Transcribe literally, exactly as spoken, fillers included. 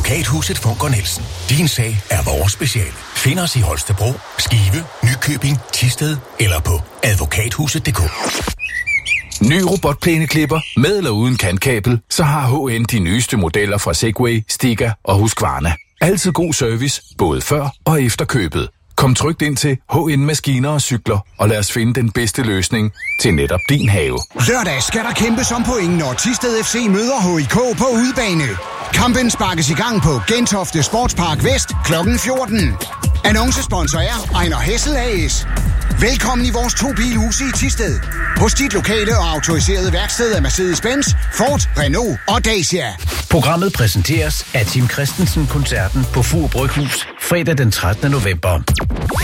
Advokathuset Funker Nielsen. Din sag er vores speciale. Find os i Holstebro, Skive, Nykøbing, Thisted eller på advokathuset punktum d k. Ny robotplæneklipper med eller uden kantkabel, så har H N de nyeste modeller fra Segway, Stiga og Husqvarna. Altid god service, både før og efter købet. Kom trygt ind til H N Maskiner og Cykler, og lad os finde den bedste løsning til netop din have. Lørdag skal der kæmpes om point, når Thisted F C møder H I K på udebane. Kampen sparkes i gang på Gentofte Sportspark Vest klokken fjorten. Annoncesponsor er Ejner Hessel A S. Velkommen i vores to bilhuse i Thisted. Hos dit lokale og autoriserede værksted af Mercedes-Benz, Ford, Renault og Dacia. Programmet præsenteres af Tim Christensen-koncerten på Fur Bryghus fredag den trettende november.